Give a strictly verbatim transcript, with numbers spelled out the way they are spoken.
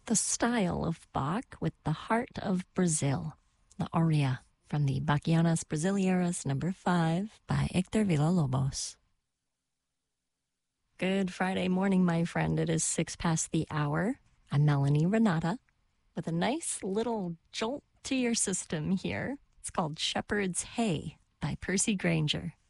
the style of Bach with the heart of Brazil, the aria from the Bachianas Brasileiras number five by Hector Villa-Lobos. Good Friday morning, my friend. It is six past the hour. I'm Melanie Renata with a nice little jolt to your system here. It's called Shepherd's Hay by Percy Granger.